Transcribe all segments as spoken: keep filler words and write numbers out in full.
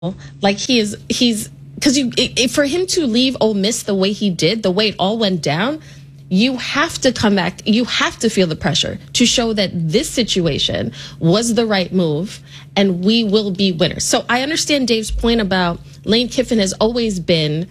Like he is, he's because you it, it, for him to leave Ole Miss the way he did, the way it all went down, you have to come back. You have to feel the pressure to show that this situation was the right move, and we will be winners. So I understand Dave's point about Lane Kiffin has always been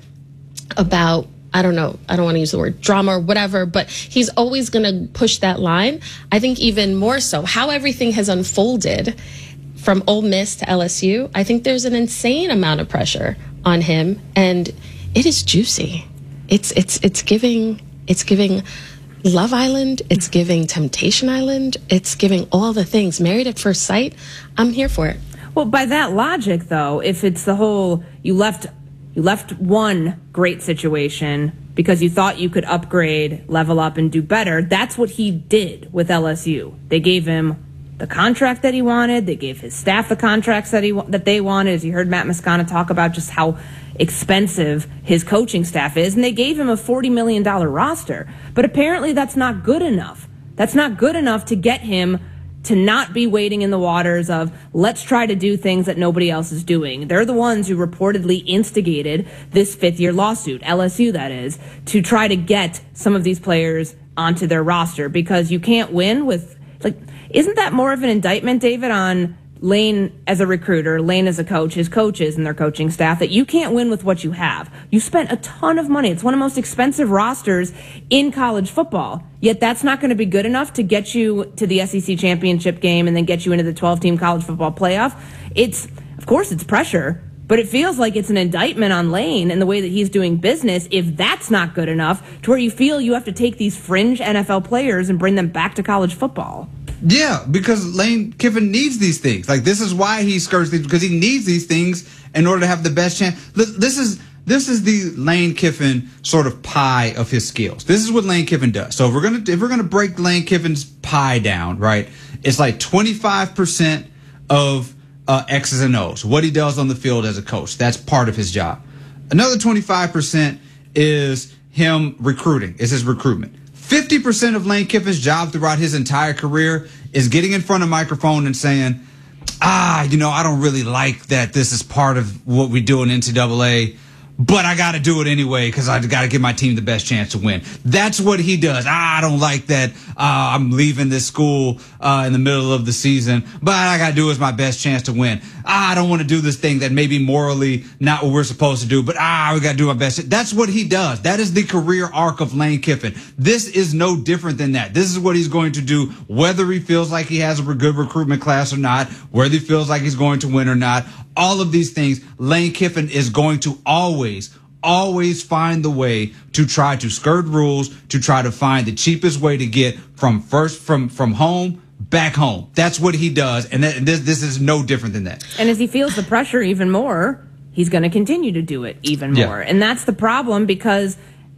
about, I don't know, I don't want to use the word drama or whatever, but he's always going to push that line. I think even more so, how everything has unfolded from Ole Miss to L S U, I think there's an insane amount of pressure on him, and it is juicy. It's it's it's giving it's giving Love Island, it's giving Temptation Island, it's giving all the things. Married at First Sight, I'm here for it. Well, by that logic, though, if it's the whole you left you left one great situation because you thought you could upgrade, level up, and do better, that's what he did with L S U. They gave him the contract that he wanted. They gave his staff the contracts that he that they wanted. As you heard Matt Moscona talk about just how expensive his coaching staff is, and they gave him a forty million dollars roster. But apparently that's not good enough. That's not good enough to get him to not be wading in the waters of let's try to do things that nobody else is doing. They're the ones who reportedly instigated this fifth-year lawsuit, L S U that is, to try to get some of these players onto their roster because you can't win with, like, isn't that more of an indictment, David, on Lane as a recruiter, Lane as a coach, his coaches and their coaching staff, that you can't win with what you have? You spent a ton of money. It's one of the most expensive rosters in college football. Yet that's not going to be good enough to get you to the S E C championship game and then get you into the twelve-team college football playoff. It's, of course, it's pressure, but it feels like it's an indictment on Lane and the way that he's doing business if that's not good enough to where you feel you have to take these fringe N F L players and bring them back to college football. Yeah, because Lane Kiffin needs these things. Like, this is why he skirts these, because he needs these things in order to have the best chance. This is this is the Lane Kiffin sort of pie of his skills. This is what Lane Kiffin does. So if we're gonna if we're gonna break Lane Kiffin's pie down, right, it's like twenty-five percent of uh, X's and O's, what he does on the field as a coach. That's part of his job. Another twenty-five percent is him recruiting, is his recruitment. fifty percent of Lane Kiffin's job throughout his entire career is getting in front of a microphone and saying, ah, you know, I don't really like that this is part of what we do in N C double A, but I got to do it anyway because I got to give my team the best chance to win. That's what he does. Ah, I don't like that uh, I'm leaving this school uh, in the middle of the season, but I got to do is my best chance to win. Ah, I don't want to do this thing that may be morally not what we're supposed to do, but ah, we got to do our best. That's what he does. That is the career arc of Lane Kiffin. This is no different than that. This is what he's going to do, whether he feels like he has a good recruitment class or not, whether he feels like he's going to win or not. All of these things, Lane Kiffin is going to always, always find the way to try to skirt rules, to try to find the cheapest way to get from first from from home back home. That's what he does, and that, this this is no different than that. And as he feels the pressure even more, he's going to continue to do it even more. Yeah. And that's the problem, because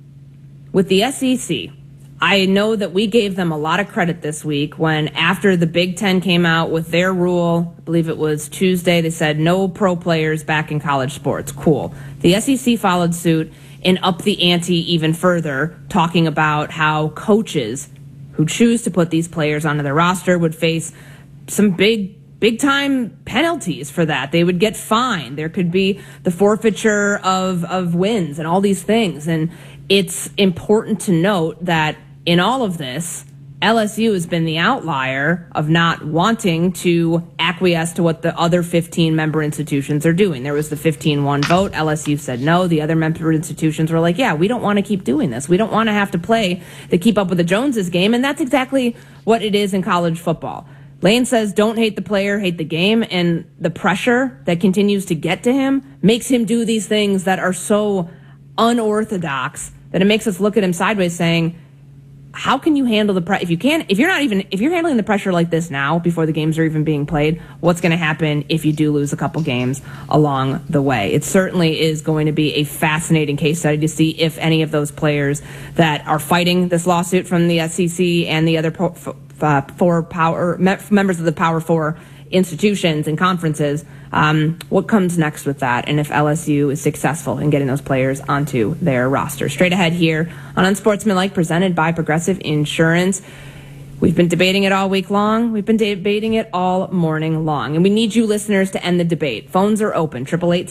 with the S E C, I know that we gave them a lot of credit this week when, after the Big Ten came out with their rule, I believe it was Tuesday, they said no pro players back in college sports. Cool. The S E C followed suit and upped the ante even further, talking about how coaches who choose to put these players onto their roster would face some big big time penalties for that. They would get fined. There could be the forfeiture of, of wins and all these things. And it's important to note that in all of this, L S U has been the outlier of not wanting to acquiesce to what the other fifteen member institutions are doing. There was the fifteen one vote. L S U said no. The other member institutions were like, yeah, we don't want to keep doing this. We don't want to have to play the keep up with the Joneses game. And that's exactly what it is in college football. Lane says don't hate the player, hate the game. And the pressure that continues to get to him makes him do these things that are so unorthodox that it makes us look at him sideways saying, how can you handle the pressure? If you can't, if you're not even, if you're handling the pressure like this now before the games are even being played, what's going to happen if you do lose a couple games along the way? It certainly is going to be a fascinating case study to see if any of those players that are fighting this lawsuit from the S E C and the other po- uh, four power me- members of the Power Four institutions and conferences, um, what comes next with that, and if L S U is successful in getting those players onto their roster. Straight ahead here on Unsportsmanlike, presented by Progressive Insurance. We've been debating it all week long. We've been debating it all morning long. And we need you listeners to end the debate. Phones are open. eight eight eight